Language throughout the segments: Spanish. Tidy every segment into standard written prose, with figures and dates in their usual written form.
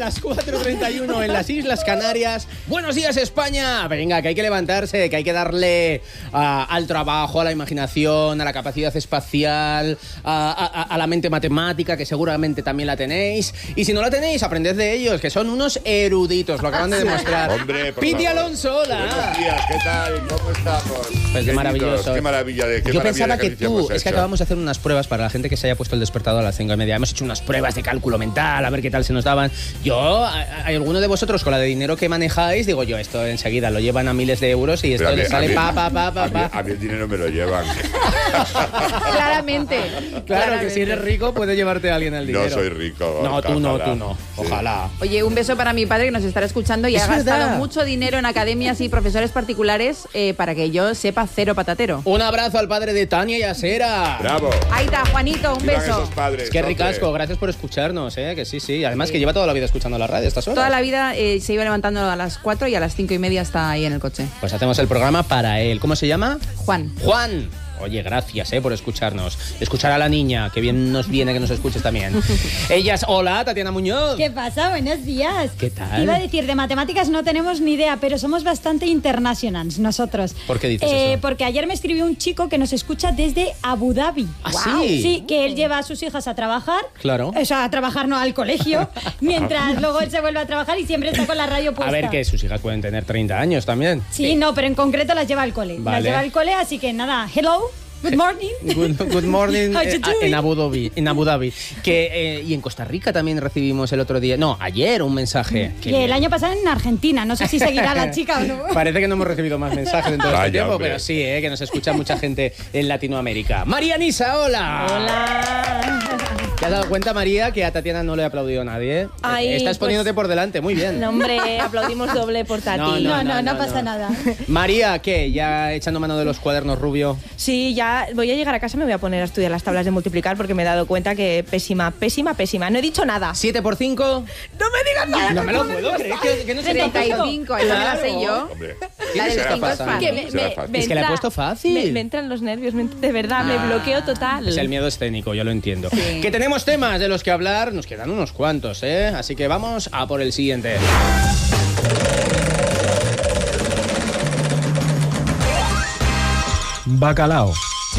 las 4:31 en las Islas Canarias. Buenos días, España. Venga, que hay que levantarse, que hay que darle al trabajo, a la imaginación, a la capacidad espacial, a la mente matemática, que seguramente también la tenéis. Y si no la tenéis, aprended de ellos, que son unos eruditos, lo acaban de demostrar. Hombre, por Piti favor. Alonso, hola. Buenos días, ¿qué tal? ¿Cómo estamos? Pues qué maravilloso. Qué maravilla de Yo pensaba que ejercicio tú, hemos es que hecho. acabamos de hacer unas pruebas para la gente que se haya puesto el despertador a las 5:30. Hemos hecho unas pruebas de cálculo mental, a ver qué tal se nos daban. ¿Hay alguno de vosotros con la de dinero que manejáis? Digo yo, esto enseguida lo llevan a miles de euros y esto Pero le sale a mí el dinero me lo llevan. Claramente. Claro, que si eres rico puede llevarte a alguien el dinero. No soy rico. No, tú no, ojalá. tú no. Ojalá. Oye, un beso para mi padre que nos estará escuchando y Es ha gastado verdad. mucho dinero en academias y profesores particulares para que yo sepa cero patatero. Un abrazo al padre de Tania y Asera. Bravo. Ahí está, Juanito, un Vivan beso. esos padres, Es que hombre. ricasco, gracias por escucharnos, que sí. Además que lleva toda la vida escuchando la radio a estas horas. Toda la vida se iba levantando a las 4 y a las 5:30 está ahí en el coche. Pues hacemos el programa para él. ¿Cómo se llama? Juan. Juan. Oye, gracias por escucharnos. Escuchar a la niña, que bien nos viene que nos escuches también. Ellas, hola, Tatiana Muñoz. ¿Qué pasa? Buenos días. ¿Qué tal? Iba a decir, de matemáticas no tenemos ni idea, pero somos bastante internationals nosotros. ¿Por qué dices eso? Porque ayer me escribió un chico que nos escucha desde Abu Dhabi. ¿Ah, Guau. sí? Sí, que él lleva a sus hijas a trabajar. Claro. O sea, a trabajar no, al colegio. Mientras luego él se vuelve a trabajar y siempre está con la radio puesta. A ver, que sus hijas pueden tener 30 años también. Sí, no, pero en concreto las lleva al cole. Vale. Las lleva al cole, así que nada, hello. Good morning. Good morning How you doing? en Abu Dhabi. Y en Costa Rica también recibimos el otro día, no, ayer un mensaje. Y el año pasado en Argentina. No sé si seguirá la chica o no. Parece que no hemos recibido más mensajes en todo este Vaya, tiempo, hombre. pero sí, que nos escucha mucha gente en Latinoamérica. María Nisa, hola. Hola. ¿Te has dado cuenta, María, que a Tatiana no le ha aplaudido nadie? Ay, Estás pues- poniéndote por delante, muy bien. No, hombre, aplaudimos doble por Tati. No pasa nada. María, ¿qué? ¿Ya echando mano de los cuadernos Rubio? Sí, ya voy a llegar a casa y me voy a poner a estudiar las tablas de multiplicar porque me he dado cuenta que pésima. No he dicho nada. 7 por 5. No me digas nada. No me lo puedo creer, que no se me ha pasado. 35, esa me la sé yo. Hombre. La del Será 5 es fácil. fácil. Que Será fácil. Es que le he puesto fácil. Me entran los nervios, de verdad, me bloqueo total. Es el miedo escénico, yo lo entiendo. Sí. Que tenemos temas de los que hablar, nos quedan unos cuantos, Así que vamos a por el siguiente. Bacalao.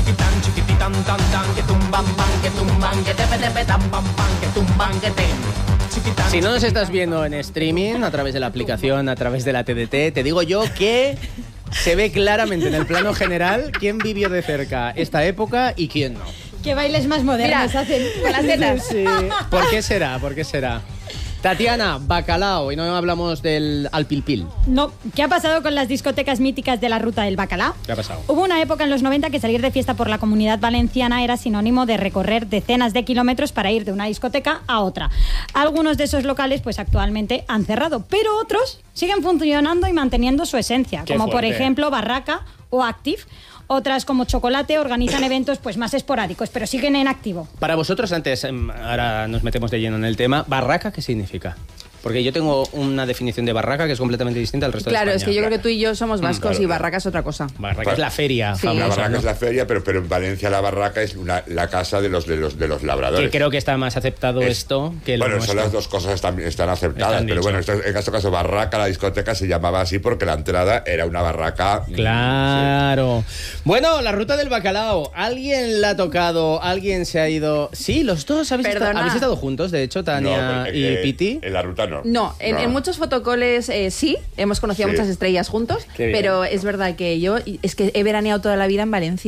Si no nos estás viendo en streaming, a través de la aplicación, a través de la TDT, te digo yo que se ve claramente en el plano general quién vivió de cerca esta época y quién no. Qué bailes más modernos Mira, hacen. con las tetas. Sí. ¿Por qué será? ¿Por qué será? Tatiana, bacalao, y no hablamos del alpilpil. No, ¿qué ha pasado con las discotecas míticas de la ruta del bacalao? ¿Qué ha pasado? Hubo una época en los 90 que salir de fiesta por la Comunidad Valenciana era sinónimo de recorrer decenas de kilómetros para ir de una discoteca a otra. Algunos de esos locales pues actualmente han cerrado, pero otros siguen funcionando y manteniendo su esencia, Qué como por fuerte. ejemplo Barraca o Active. Otras como Chocolate organizan eventos pues más esporádicos, pero siguen en activo. Para vosotros, antes, ahora nos metemos de lleno en el tema, ¿barraca qué significa? Porque yo tengo una definición de barraca que es completamente distinta al resto Claro, de es España. que yo creo que tú y yo somos vascos claro. y Barraca es otra cosa. Barraca es la feria Sí. La famosa, barraca ¿no? es la feria, pero en Valencia la barraca es la casa de los labradores. Que creo que está más aceptado esto que lo Bueno, nuestro. son las dos cosas están aceptadas, Están pero bueno, dicho. en este caso barraca, la discoteca se llamaba así porque la entrada era una barraca. Claro. Bueno, la ruta del bacalao. ¿Alguien la ha tocado? ¿Alguien se ha ido? Sí, los dos habéis Perdona. estado juntos, de hecho, Tania pero, y Piti. En la ruta no. No, en muchos fotocoles sí, hemos conocido a Sí. muchas estrellas juntos, Qué bien. pero es verdad que yo es que he veraneado toda la vida en Valencia.